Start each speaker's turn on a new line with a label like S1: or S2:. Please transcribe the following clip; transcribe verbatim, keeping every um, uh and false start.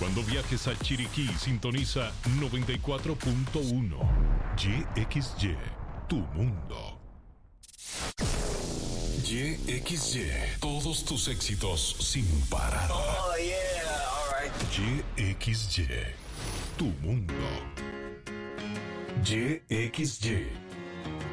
S1: Cuando viajes a Chiriquí, sintoniza noventa y cuatro punto uno. Y X Y, tu mundo. Y X Y, todos tus éxitos sin parar.
S2: Oh, yeah, all right.
S1: Y X Y, tu mundo. Y X Y,